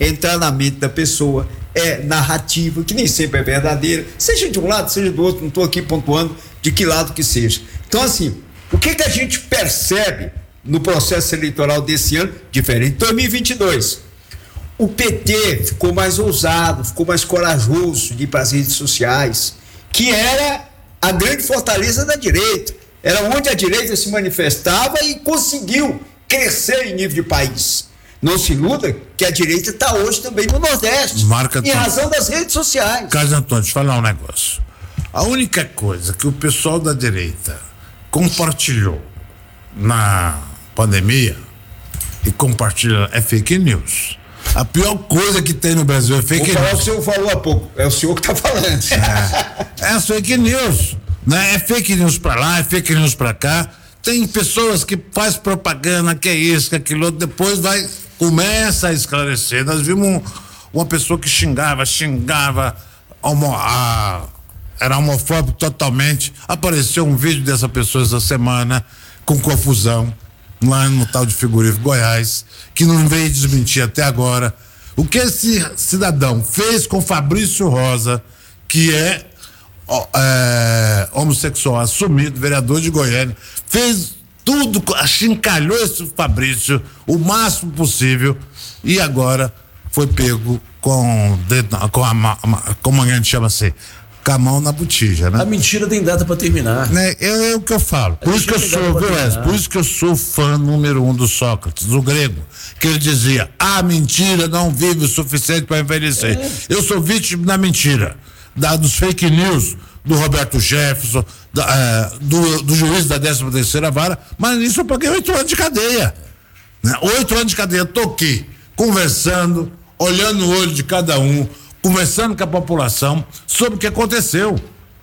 entrar na mente da pessoa, é narrativa, que nem sempre é verdadeira, seja de um lado, seja do outro, não estou aqui pontuando de que lado que seja. Então, assim, o que a gente percebe no processo eleitoral desse ano, diferente de 2022? O PT ficou mais ousado, ficou mais corajoso de ir para as redes sociais, que era a grande fortaleza da direita, era onde a direita se manifestava e conseguiu crescer em nível de país. Não se iluda que a direita está hoje também no Nordeste, em razão das redes sociais. Carlos Antônio, deixa eu falar um negócio. A única coisa que o pessoal da direita compartilhou na pandemia e compartilha é fake news. A pior coisa que tem no Brasil é fake news. O senhor falou há pouco, é o senhor que está falando. É fake news, né? É fake news pra lá, é fake news pra cá. Tem pessoas que faz propaganda, que é isso, que é aquilo, depois começa a esclarecer. Nós vimos uma pessoa que xingava, era homofóbico totalmente. Apareceu um vídeo dessa pessoa essa semana, com confusão, lá no tal de Figueiredo, Goiás, que não veio desmentir até agora. O que esse cidadão fez com Fabrício Rosa, que é homossexual assumido, vereador de Goiânia, fez tudo, achincalhou esse Fabrício o máximo possível e agora foi pego como a gente chama assim, com a mão na botija, né? A mentira tem data para terminar. Né? É o que eu falo. Por isso que eu sou fã número 1 do Sócrates, do grego, que ele dizia: a mentira não vive o suficiente para envelhecer. Eu sou vítima da mentira, dos fake news do Roberto Jefferson, do juiz da 13ª vara, mas nisso eu paguei 8 anos de cadeia. Né? 8 anos de cadeia, tô aqui, conversando, olhando no olho de cada um, conversando com a população sobre o que aconteceu.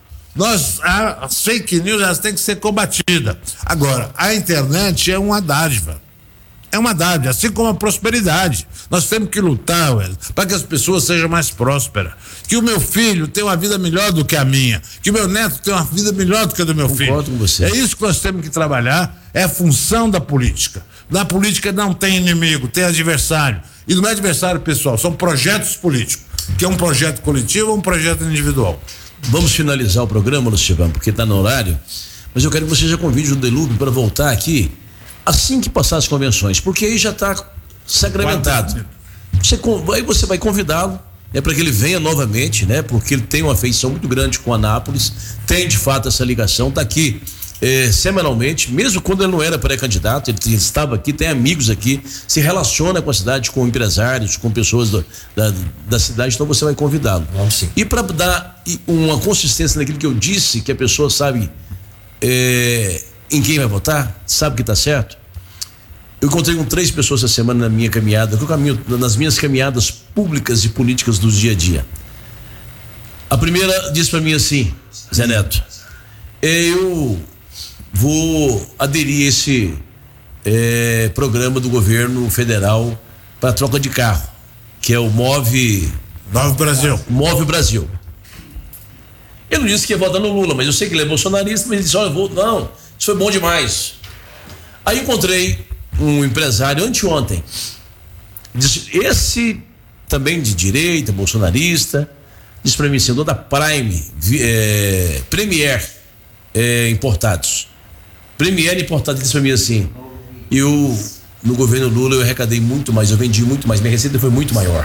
As fake news, elas têm que ser combatidas. Agora, a internet é uma dádiva. É uma dádiva, assim como a prosperidade. Nós temos que lutar, para que as pessoas sejam mais prósperas. Que o meu filho tenha uma vida melhor do que a minha. Que o meu neto tenha uma vida melhor do que a do meu filho. Concordo com você. É isso que nós temos que trabalhar. É a função da política. Na política não tem inimigo, tem adversário. E não é adversário pessoal, são projetos políticos. Que é um projeto coletivo ou um projeto individual. Vamos finalizar o programa, Luciano, porque está no horário. Mas eu quero que você já convide o Delúbio para voltar aqui assim que passar as convenções, porque aí já está sacramentado. Aí você vai convidá-lo, para que ele venha novamente, né? Porque ele tem uma afeição muito grande com Anápolis, tem de fato essa ligação, está aqui semanalmente, mesmo quando ele não era pré-candidato, ele estava aqui, tem amigos aqui, se relaciona com a cidade, com empresários, com pessoas da cidade, então você vai convidá-lo. E para dar uma consistência naquilo que eu disse, que a pessoa sabe em quem vai votar, sabe que está certo. Eu encontrei com 3 pessoas essa semana na minha caminhada, nas minhas caminhadas públicas e políticas do dia a dia. A primeira disse para mim assim: Zé Neto, eu vou aderir a esse programa do governo federal para troca de carro, que é o Move Brasil. Ele não disse que ia votar no Lula, mas eu sei que ele é bolsonarista, mas ele disse: olha, não, isso foi bom demais. Aí encontrei um empresário anteontem, esse também de direita, bolsonarista, disse para mim, senador da Premier Importados. Premier Importados, disse para mim assim: no governo Lula eu arrecadei muito mais, eu vendi muito mais, minha receita foi muito maior.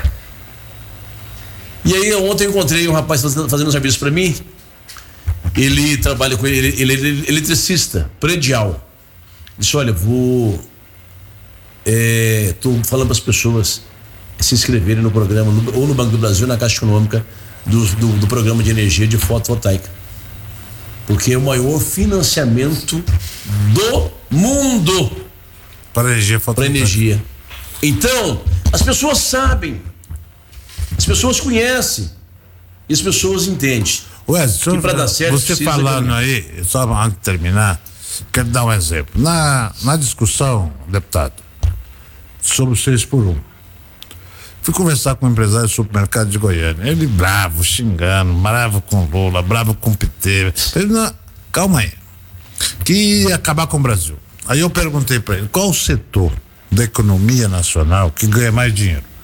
E aí ontem eu encontrei um rapaz fazendo um serviço para mim. Ele trabalha com ele é eletricista predial. Disse: olha, tô falando para as pessoas se inscreverem no programa, ou no Banco do Brasil, na Caixa Econômica do programa de energia de fotovoltaica, porque é o maior financiamento do mundo para energia fotovoltaica. Energia. Então, as pessoas sabem, as pessoas conhecem e as pessoas entendem. Que para dar certo, você falando aí, só antes de terminar, quero dar um exemplo. Na discussão, deputado, sobre o 6x1, fui conversar com um empresário do supermercado de Goiânia. Ele bravo, xingando, bravo com Lula, bravo com o PT. Ele, não, calma aí, que ia acabar com o Brasil. Aí eu perguntei para ele: qual o setor da economia nacional que ganha mais dinheiro?